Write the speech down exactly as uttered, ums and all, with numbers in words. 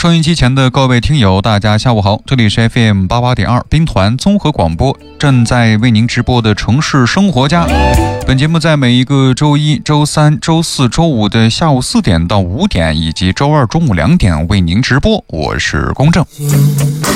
收音机前的各位听友，大家下午好，这里是 F M 八八点二兵团综合广播，正在为您直播的城市生活家。本节目在每一个周一、周三、周四周五的下午四点到五点，以及周二中午两点为您直播。我是公正。